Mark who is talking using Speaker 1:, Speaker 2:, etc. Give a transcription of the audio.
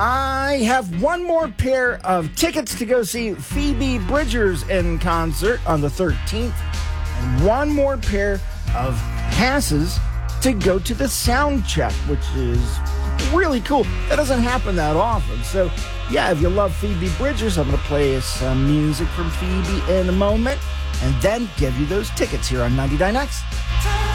Speaker 1: I have one more pair of tickets to go see Phoebe Bridgers in concert on the 13th, and one more pair of passes to go to the sound check, which is really cool. That doesn't happen that often. So, yeah, if you love Phoebe Bridgers, I'm going to play some music from Phoebe in a moment and then give you those tickets here on 99X.